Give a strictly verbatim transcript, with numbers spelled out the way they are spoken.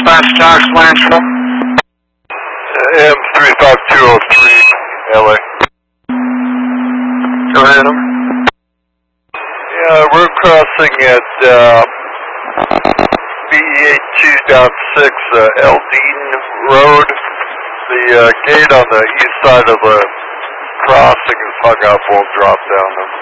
dispatch Josh Blanchard. M three five two oh three, L A. Go ahead, him. Yeah, road crossing at uh, B E eighty-two dot six, uh, Eldine Road. The uh, gate on the east side of the crossing is hung up. We'll drop down.